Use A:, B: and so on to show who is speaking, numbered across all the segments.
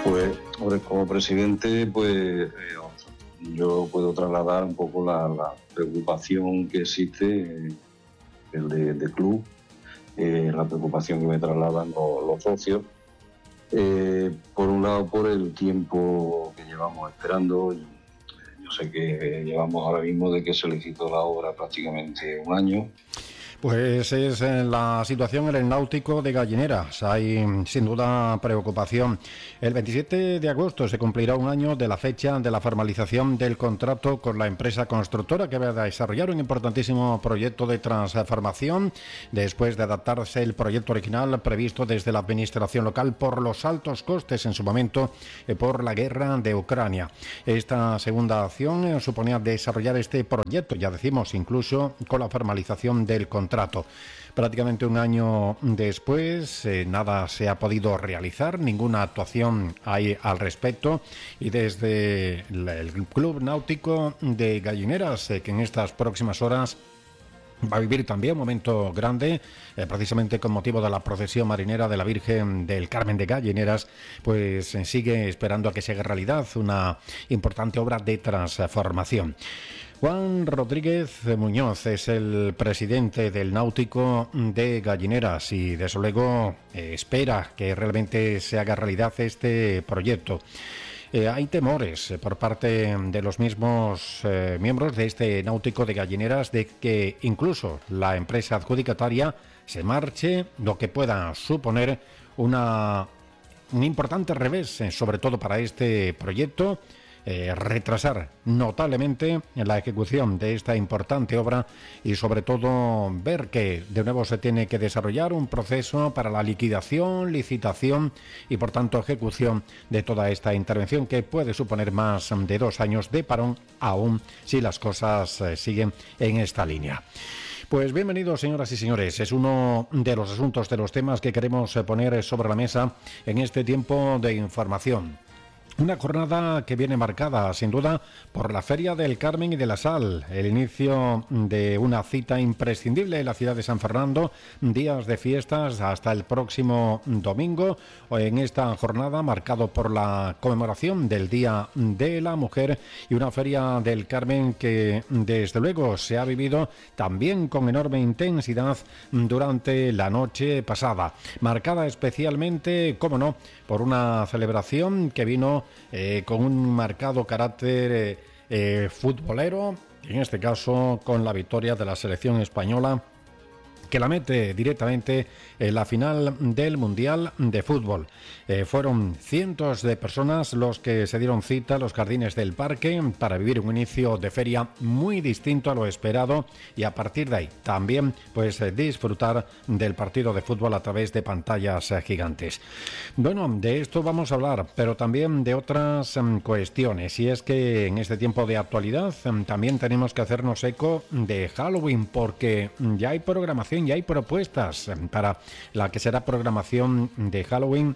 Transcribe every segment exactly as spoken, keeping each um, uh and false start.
A: Pues, como presidente, pues eh, yo puedo trasladar un poco la, la preocupación que existe eh, el de, de club, eh, la preocupación que me trasladan los, los socios. Eh, por un lado, por el tiempo que llevamos esperando. Yo sé que llevamos ahora mismo de que se licitó la obra prácticamente un año.
B: Pues es la situación en el náutico de Gallineras. Hay sin duda preocupación. El veintisiete de agosto se cumplirá un año de la fecha de la formalización del contrato con la empresa constructora que va a desarrollar un importantísimo proyecto de transformación después de adaptarse el proyecto original previsto desde la administración local por los altos costes en su momento por la guerra de Ucrania. Esta segunda acción suponía desarrollar este proyecto, ya decimos, incluso con la formalización del contrato. Trato. Prácticamente un año después, eh, nada se ha podido realizar, ninguna actuación hay al respecto, y desde el Club Náutico de Gallineras, eh, que en estas próximas horas va a vivir también un momento grande, eh, precisamente con motivo de la procesión marinera de la Virgen del Carmen de Gallineras, pues eh, sigue esperando a que se haga realidad una importante obra de transformación. Juan Rodríguez Muñoz es el presidente del Náutico de Gallineras y desde luego eh, espera que realmente se haga realidad este proyecto. Eh, hay temores eh, por parte de los mismos eh, miembros de este Náutico de Gallineras de que incluso la empresa adjudicataria se marche, lo que pueda suponer una, un importante revés, eh, sobre todo para este proyecto. Eh, retrasar notablemente la ejecución de esta importante obra y sobre todo ver que de nuevo se tiene que desarrollar un proceso para la liquidación, licitación y por tanto ejecución de toda esta intervención que puede suponer más de dos años de parón aún si las cosas eh, siguen en esta línea. Pues bienvenidos, señoras y señores. Es uno de los asuntos, de los temas que queremos poner sobre la mesa en este tiempo de información. Una jornada que viene marcada, sin duda, por la Feria del Carmen y de la Sal, el inicio de una cita imprescindible en la ciudad de San Fernando, días de fiestas hasta el próximo domingo, en esta jornada marcado por la conmemoración del Día de la Mujer y una Feria del Carmen que, desde luego, se ha vivido también con enorme intensidad durante la noche pasada, marcada especialmente, cómo no, por una celebración que vino Eh, con un marcado carácter eh, eh, futbolero, en este caso con la victoria de la selección española, que la mete directamente en la final del Mundial de Fútbol. Eh, fueron cientos de personas los que se dieron cita a los jardines del parque para vivir un inicio de feria muy distinto a lo esperado y a partir de ahí también pues eh, disfrutar del partido de fútbol a través de pantallas eh, gigantes. Bueno, de esto vamos a hablar, pero también de otras um, cuestiones, y es que en este tiempo de actualidad um, también tenemos que hacernos eco de Halloween, porque ya hay programación y hay propuestas para la que será programación de Halloween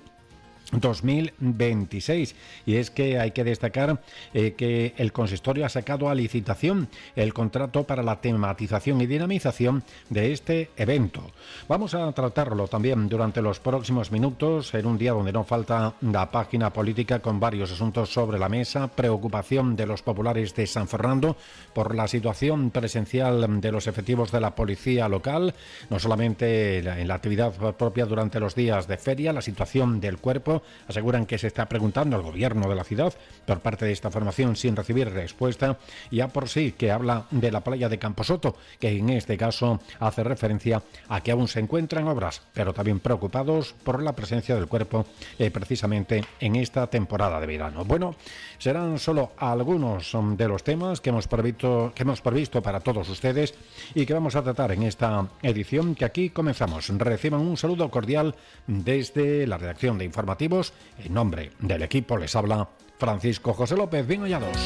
B: dos mil veintiséis, y es que hay que destacar eh, que el consistorio ha sacado a licitación el contrato para la tematización y dinamización de este evento. Vamos a tratarlo también durante los próximos minutos en un día donde no falta la página política con varios asuntos sobre la mesa, preocupación de los populares de San Fernando por la situación presencial de los efectivos de la policía local, no solamente en la actividad propia durante los días de feria, la situación del cuerpo. Aseguran que se está preguntando al gobierno de la ciudad por parte de esta formación sin recibir respuesta, y ya por sí que habla de la playa de Camposoto, que en este caso hace referencia a que aún se encuentran obras, pero también preocupados por la presencia del cuerpo eh, precisamente en esta temporada de verano. Bueno, serán solo algunos de los temas que hemos previsto, que hemos previsto para todos ustedes y que vamos a tratar en esta edición que aquí comenzamos. Reciban un saludo cordial desde la redacción de Informativos. En nombre del equipo les habla Francisco José López. Bien hallados.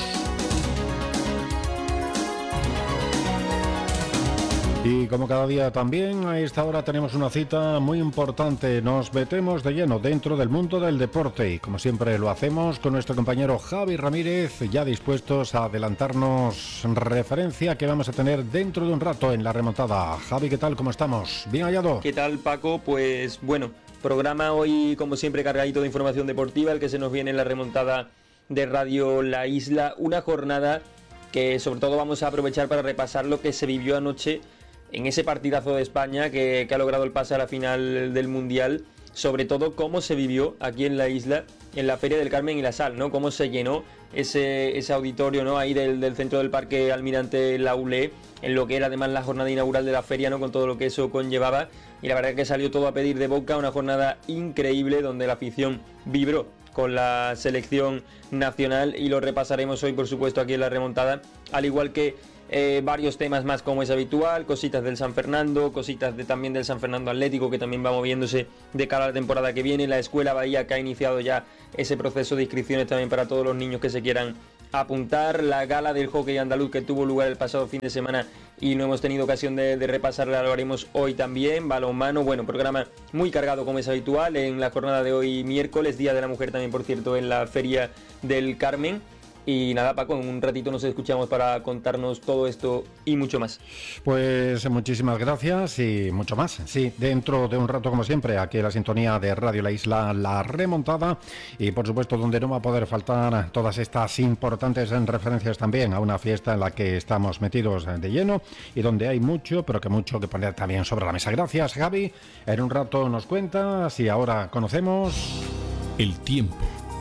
B: Y como cada día también, a esta hora tenemos una cita muy importante. Nos metemos de lleno dentro del mundo del deporte y como siempre lo hacemos con nuestro compañero Javi Ramírez, ya dispuestos a adelantarnos referencia que vamos a tener dentro de un rato en la remontada. Javi, ¿qué tal? ¿Cómo estamos? ¿Bien hallado?
C: ¿Qué tal, Paco? Pues bueno, Programa hoy, como siempre, cargadito de información deportiva, el que se nos viene en la remontada de Radio La Isla. Una jornada que sobre todo vamos a aprovechar para repasar lo que se vivió anoche en ese partidazo de España que, que ha logrado el pase a la final del Mundial. Sobre todo cómo se vivió aquí en la isla, en la Feria del Carmen y la Sal, ¿no? Cómo se llenó ese, ese auditorio, ¿no? Ahí del, del centro del Parque Almirante Laulé, en lo que era además la jornada inaugural de la feria, ¿no? Con todo lo que eso conllevaba. Y la verdad es que salió todo a pedir de boca, una jornada increíble donde la afición vibró con la selección nacional, y lo repasaremos hoy, por supuesto, aquí en la remontada, al igual que Eh, varios temas más como es habitual, cositas del San Fernando, cositas de, también del San Fernando Atlético, que también va moviéndose de cara a la temporada que viene, la Escuela Bahía, que ha iniciado ya ese proceso de inscripciones también para todos los niños que se quieran apuntar, la gala del hockey andaluz que tuvo lugar el pasado fin de semana y no hemos tenido ocasión de, de repasarla, lo haremos hoy también, balonmano, bueno, programa muy cargado como es habitual en la jornada de hoy miércoles, Día de la Mujer también, por cierto, en la Feria del Carmen. Y nada, Paco, en un ratito nos escuchamos para contarnos todo esto y mucho más.
B: Pues muchísimas gracias y mucho más. Sí, dentro de un rato, como siempre, aquí en la sintonía de Radio La Isla, La Remontada, y por supuesto donde no va a poder faltar todas estas importantes referencias también a una fiesta en la que estamos metidos de lleno y donde hay mucho, pero que mucho que poner también sobre la mesa. Gracias, Javi. En un rato nos cuentas y ahora conocemos
D: el tiempo.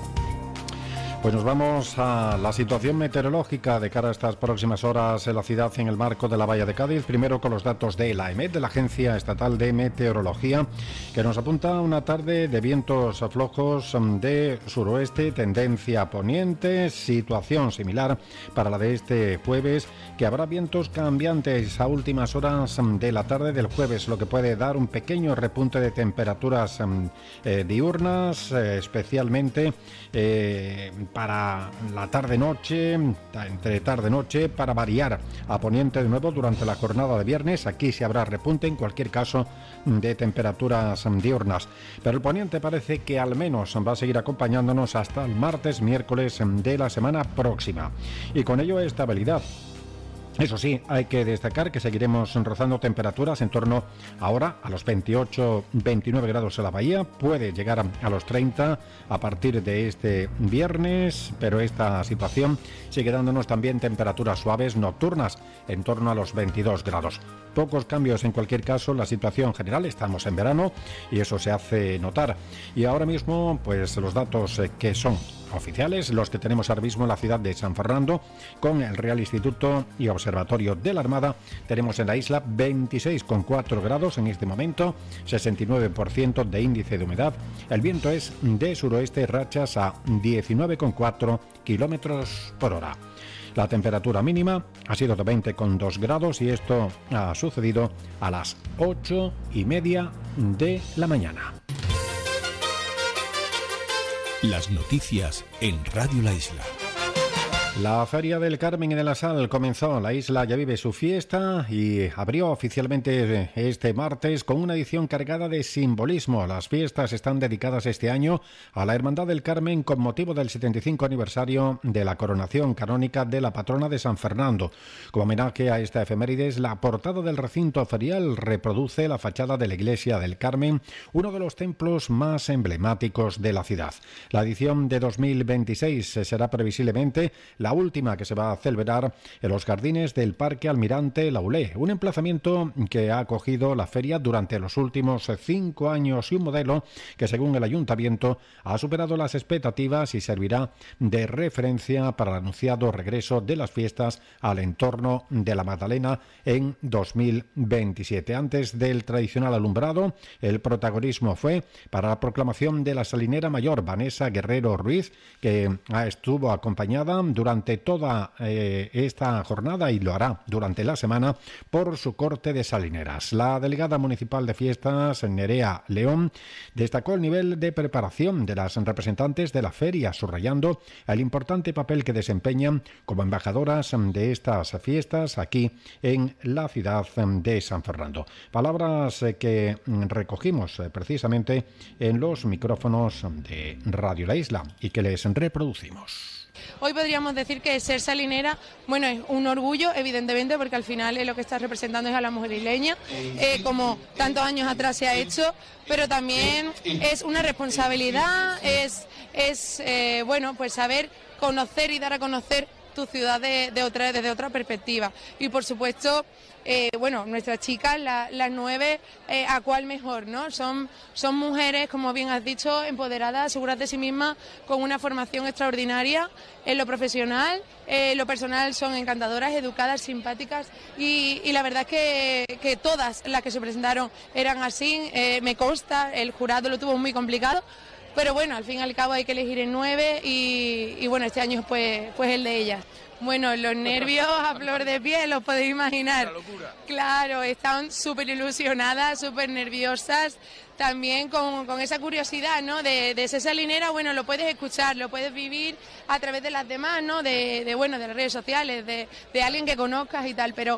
B: Pues nos vamos a la situación meteorológica de cara a estas próximas horas en la ciudad en el marco de la Bahía de Cádiz. Primero con los datos de la EMET, de la Agencia Estatal de Meteorología, que nos apunta una tarde de vientos flojos de suroeste, tendencia poniente, situación similar para la de este jueves, que habrá vientos cambiantes a últimas horas de la tarde del jueves, lo que puede dar un pequeño repunte de temperaturas eh, diurnas, eh, especialmente eh, para la tarde-noche, entre tarde-noche, para variar a poniente de nuevo durante la jornada de viernes. Aquí sí habrá repunte, en cualquier caso, de temperaturas diurnas. Pero el poniente parece que al menos va a seguir acompañándonos hasta el martes, miércoles de la semana próxima. Y con ello estabilidad. Eso sí, hay que destacar que seguiremos rozando temperaturas en torno ahora a los veintiocho veintinueve grados en la bahía. Puede llegar a los treinta a partir de este viernes, pero esta situación sigue dándonos también temperaturas suaves nocturnas en torno a los veintidós grados. Pocos cambios en cualquier caso en la situación general. Estamos en verano y eso se hace notar. Y ahora mismo, pues los datos que son oficiales, los que tenemos ahora mismo en la ciudad de San Fernando, con el Real Instituto y Observatorio de la Armada, tenemos en la isla veintiséis coma cuatro grados en este momento, sesenta y nueve por ciento de índice de humedad. El viento es de suroeste, rachas a diecinueve coma cuatro kilómetros por hora. La temperatura mínima ha sido de veinte coma dos grados y esto ha sucedido a las ocho y media de la mañana.
D: Las noticias en Radio La Isla.
B: La Feria del Carmen y de la Sal comenzó. La isla ya vive su fiesta y abrió oficialmente este martes con una edición cargada de simbolismo. Las fiestas están dedicadas este año a la Hermandad del Carmen con motivo del setenta y cinco aniversario de la coronación canónica de la patrona de San Fernando. Como homenaje a esta efemérides, la portada del recinto ferial reproduce la fachada de la Iglesia del Carmen, uno de los templos más emblemáticos de la ciudad. La edición de dos mil veintiséis será previsiblemente la La última, que se va a celebrar en los jardines del Parque Almirante Laulé, un emplazamiento que ha acogido la feria durante los últimos cinco años y un modelo que, según el Ayuntamiento, ha superado las expectativas y servirá de referencia para el anunciado regreso de las fiestas al entorno de la Magdalena en dos mil veintisiete. Antes del tradicional alumbrado, el protagonismo fue para la proclamación de la salinera mayor Vanessa Guerrero Ruiz, que estuvo acompañada durante durante toda eh, esta jornada y lo hará durante la semana por su corte de salineras. La delegada municipal de fiestas, Nerea León, destacó el nivel de preparación de las representantes de la feria, subrayando el importante papel que desempeñan como embajadoras de estas fiestas aquí en la ciudad de San Fernando. Palabras que recogimos precisamente en los micrófonos de Radio La Isla y que les reproducimos.
E: Hoy podríamos decir que ser salinera, bueno, es un orgullo, evidentemente, porque al final es lo que está representando es a la mujer isleña, eh, como tantos años atrás se ha hecho, pero también es una responsabilidad, es, es eh, bueno, pues saber conocer y dar a conocer tu ciudad de, de otra, desde otra perspectiva. Y por supuesto, eh, bueno, nuestras chicas, la, las nueve, eh, a cuál mejor, ¿no? Son, son mujeres, como bien has dicho, empoderadas, seguras de sí mismas, con una formación extraordinaria en lo profesional, eh, en lo personal son encantadoras, educadas, simpáticas y, y la verdad es que, que todas las que se presentaron eran así, eh, me consta, el jurado lo tuvo muy complicado. Pero bueno, al fin y al cabo hay que elegir en nueve y, y bueno, este año pues, pues el de ellas. Bueno, los nervios a flor de piel, os podéis imaginar. Claro, están súper ilusionadas, súper nerviosas, también con, con esa curiosidad, ¿no? De, de ser salinera, bueno, lo puedes escuchar, lo puedes vivir a través de las demás, ¿no? De, de bueno, de las redes sociales, de, de alguien que conozcas y tal, pero